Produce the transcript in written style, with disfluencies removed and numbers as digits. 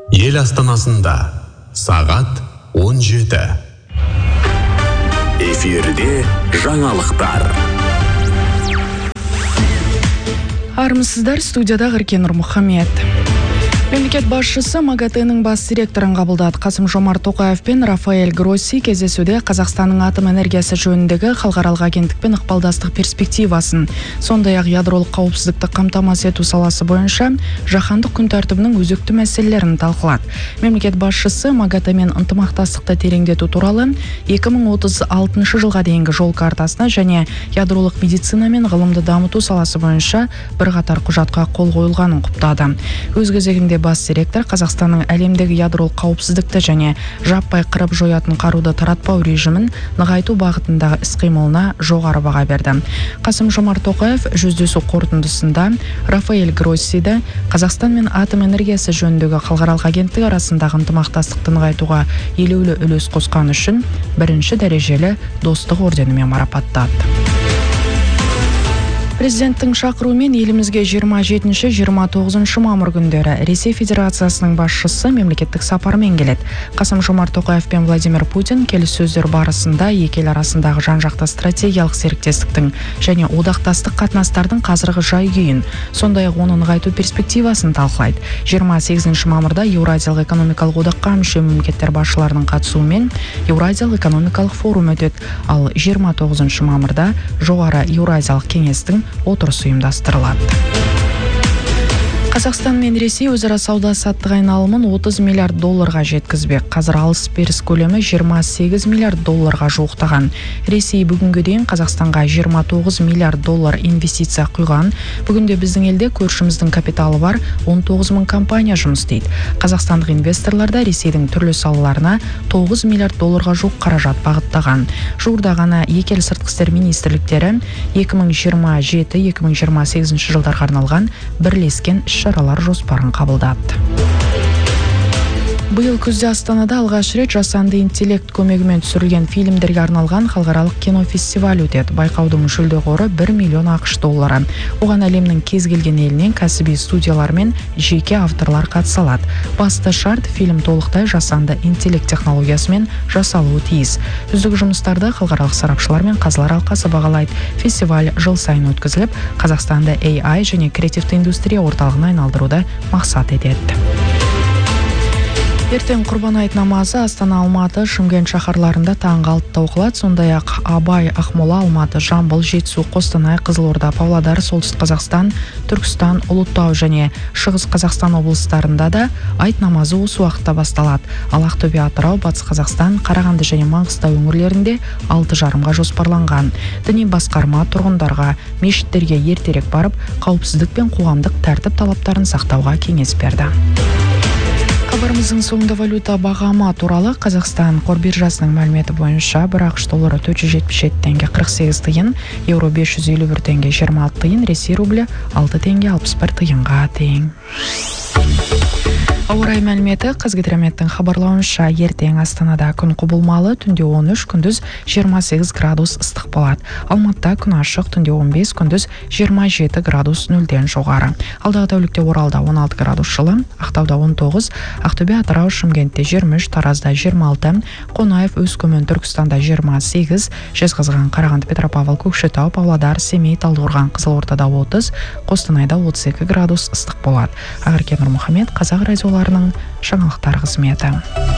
Ел астанасында сағат 17. Эфирде жаңалықтар. Армысыздар, студияда Ғыркен Нұрмұхамед. Мемлекет басшысы МАГАТЭ-нің бас директорын қабылдады. Қасым-Жомарт Тоқаев пен Рафаэль Гросси кездесуде Қазақстанның атом энергиясы жөніндегі халықаралық агенттікпен ықпалдастық перспективасын, сондай-ақ ядролық қауіпсіздікті қамтамасыз ету саласы бойынша жаһандық күн тәртібінің өзекті мәселелерін талқылады. Мемлекет басшысы МАГАТЭ-мен ынтымақтастықты тереңдету туралы 2036 жылға дейінгі жол картасына және ядролық медицина мен ғылымды дамыту саласы бойынша бірқатар құжатқа қол қойылғанын құптады. Өз кезегінде бас директор Қазақстанның әлемдегі ядролық қауіпсіздікті және жаппай қырып жоятын қаруды таратпау режимін нығайту бағытындағы іс-қимылына жоғары баға берді. Қасым-Жомарт Тоқаев жүздесу қорытындысында Рафаэль Гроссиді Қазақстан мен атом энергиясы жөніндегі халықаралық агенттік арасындағы ынтымақтастықты нығайтуға елеулі үлес қосқаны үшін бірінші дәрежелі достық орденімен марапаттады. Президенттің шақыруымен елімізге 27-29 мамыр күндері Ресей Федерациясының басшысы мемлекеттік сапармен келеді. Қасым-Жомарт Тоқаев пен Владимир Путин келіссөздер барысында екі ел арасындағы жан-жақты стратегиялық серіктестіктің және одақтастық қатынастардың қазіргі жай-күйін, сондай-ақ оны нығайту перспективасын талқылайды. 28 мамырда Еуразиялық экономикалық одаққа мүше мемлекеттер басшыларының қатысуымен Еуразиялық экономикалық форум өтеді, ал 29 мамырда жоғары Еуразиялық кеңестің отырысы ұйымдастырылады. Қазақстан мен Ресей өзара сауда-саттық айналымын 30 миллиард долларға жеткізбек. Қазір алыс-беріс көлемі 28 миллиард долларға жуықтаған. Ресей бүгінге дейін Қазақстанға 29 миллиард доллар инвестиция құйған. Бүгінде біздің елде көршіміздің капиталы бар 19 мың компания жұмыс істейді. Қазақстандық инвесторларда Ресейдің түрлі салаларына 9 миллиард долларға жуық қаражат бағыттаған. Жуырда ғана екі ел сыртқы істер министрліктері 2027-2028 жылдарға арналған бірлескен шаралар жоспарын қабылдады. Биыл күзде Астанада алғаш рет жасанды интеллект көмегімен түсірілген фильмдерге арналған халықаралық кинофестиваль өтеді. Байқаудың жүлде қоры 1 миллион ақш доллары. Оған әлемнің кез келген елінен кәсіби студиялар мен жеке авторлар қатыса алады. Басты шарт фильм толықтай жасанды интеллект технологиясымен жасалуы тиіс. Үздік жұмыстарды халықаралық сарапшылар мен қазылар алқасы бағалайды. Фестиваль жыл сайын өткізіліп, Қазақстанды AI және креативті индустрия орталығына айналдыруды мақсат етеді. Ертең Құрбан айт намазы Астана, Алматы, Шымкент шаһарларында таңғы 6-та оқылады. Сондай-ақ Абай, Ақмола, Алматы, Жамбыл, Жетісу, Қостанай, Қызылорда, Павлодар, Солтүстік Қазақстан, Түркістан, Ұлытау және Шығыс Қазақстан облыстарында да айт намазы осы уақытта басталады. Ал Ақтөбе, Атырау, Батыс Қазақстан, Қарағанды және Маңғыстау өңірлерінде 6:30-ға жоспарланған. Діни басқарма тұрғындарға мешіттерге ертерек барып, қауіпсіздік пен қоғамдық тәртіп талаптарын сақтауға кеңес берді. Хабарымыздың соңында валюта бағамы туралы. Қазақстан қор биржасының мәліметі бойынша бір ақш доллары 477 теңге 48 тиын, еуро 551 теңге 26 тиын, Ресей рублі 6 теңге 61 тиынға тең. Ауа райы мәліметі. Қазгидрометтің хабарлауынша ертең Астанада күн құбылмалы, түнде 13, күндіз 28 градус ыстық болады. Алматыда күн ашық, түнде 15, күндіз 27 градус 0-ден жоғары. Алдағы тәулікте Оралда 16 градус жылы, Ақтауда 19, Ақтөбе, Атырау, Шымкентте 23, Таразда 26, Қонаев, Өскемен, Түркістанда 28, Жезқазған, Қарағанды, Петропавл, Көкшетау, Павлодар, Семей, Талдықорған, Қызылордада 30, Қостанайда 32 градус ыстық болады. Ғыркен Нұрмұхамед, Қазақ радиоларының жаңалықтар қызметі.